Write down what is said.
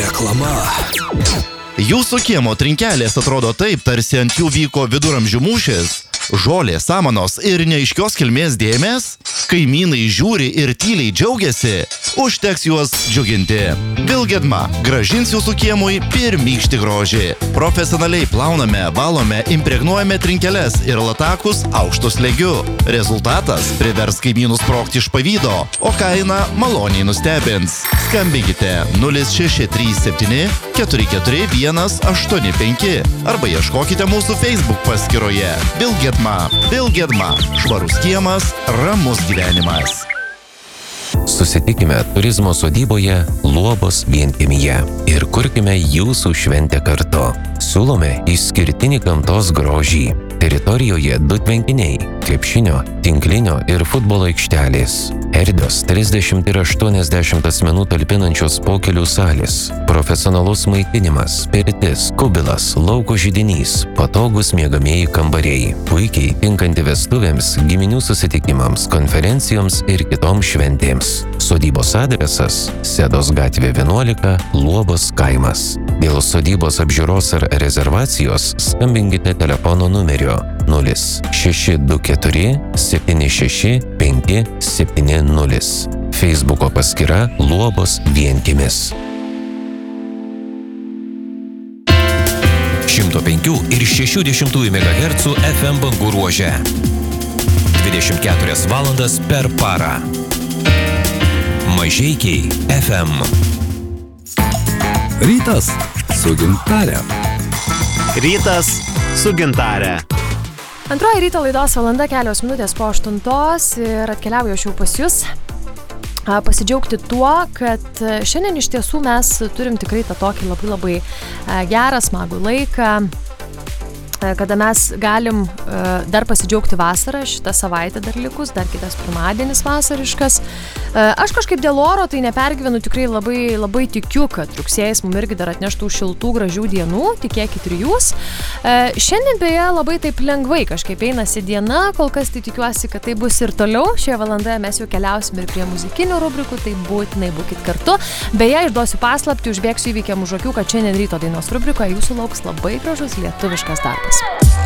Reklama. Jūsų kiemo trinkelės atrodo taip, tarsi ant jų vyko viduramžių mūšis. Žolės, samanos ir neaiškios kilmės dėmės. Kaimynai žiūri ir tyliai džiaugiasi. Užteks juos džiuginti. Vilgedma grąžins jūsų kiemui pirmykštį grožį. Profesionaliai plauname, valome, impregnuojame trinkeles ir latakus aukštu slėgiu. Rezultatas privers kaimynus sprogti iš pavydo, o kaina maloniai nustebins. Skambinkite 0637 44185 arba ieškokite mūsų Facebook paskyroje. Vilgedma. Švarus kiemas, ramus gyvenimas. Susitikime turizmo sodyboje Luobos vienkiemyje ir kurkime jūsų šventę kartu. Siūlome išskirtinį gamtos grožį. Teritorijoje 2 tvenkiniai, krepšinio, tinklinio ir futbolo aikštelės. Erdvios 30 ir 80 asmenų talpinančios pokelių salės. Profesionalus maitinimas, pirtis, kubilas, lauko židinys, patogus miegamieji kambariai. Puikiai tinkanti vestuvėms, giminių susitikimams, konferencijoms ir kitoms šventėms. Sodybos adresas – Sedos gatvė 11, Luobos kaimas. Dėl sodybos apžiūros ar rezervacijos skambinkite telefono numeriu 0624 76 570. Facebooko paskyra Luobos vienkiemis. 105 ir 60 MHz FM bangų ruože. 24 valandas per parą. Mažeikiai FM. Rytas su Gintare. Rytas su Gintare. Antroji ryto laidos valanda, kelios minutės po 8 ir atkeliauju aš jau pas jūs pasidžiaugti tuo, kad šiandien iš tiesų mes turim tikrai tą tokį labai gerą, smagų laiką, kada mes galim dar pasidžiaugti vasarą, šitą savaitę dar likus, dar kitas pirmadienis vasariškas. Aš kažkaip dėl oro tai nepergyvenu, tikrai labai tikiu, kad rugsėjais mums irgi dar atneštų šiltų, gražių dienų, tikėkit ir jūs. Šiandien beje labai taip lengvai kažkaip einasi diena, kol kas tai tikiuosi, kad tai bus ir toliau. Šioje valandoje mes jau keliausim ir prie muzikinių rubrikų, tai būtinai būkit kartu. Beje, išduosiu paslaptį, užbėgsiu įvykiam už akių, kad šiandien ryto dainos rubrikoje jūsų lauks labai gražus lietuviškas darbas.